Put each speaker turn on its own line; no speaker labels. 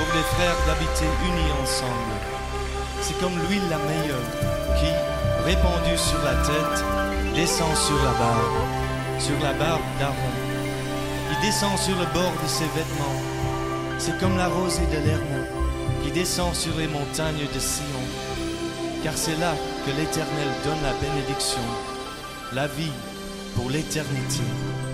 pour les frères d'habiter unis ensemble. C'est comme l'huile la meilleure qui, répandue sur la tête, descend sur la barbe d'Aaron. Il descend sur le bord de ses vêtements. C'est comme la rosée de l'Hermon qui descend sur les montagnes de Sion. Car c'est là que l'Éternel donne la bénédiction, la vie pour l'éternité.